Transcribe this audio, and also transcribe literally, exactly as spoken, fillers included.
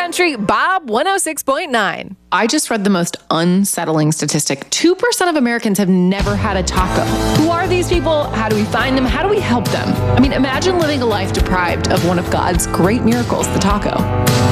Country, Bob one oh six point nine. I just read the most unsettling statistic. two percent of Americans have never had a taco. Who are these people? How do we find them? How do we help them? I mean, imagine living a life deprived of one of God's great miracles, the taco.